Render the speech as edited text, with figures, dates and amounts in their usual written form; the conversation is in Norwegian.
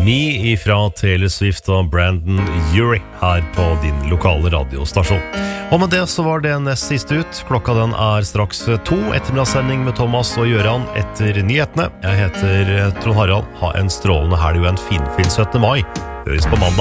Me ifra Taylor Swift og Brandon Urie her på din lokale radiostasjon. Og med det så var det nest siste ut. Klokka den straks 2. Ettermiddagssending med Thomas og Gjøran etter nyhetene. Jeg heter Trond Harald. Ha en strålende helg og en fin 17. mai. Høres på mandag.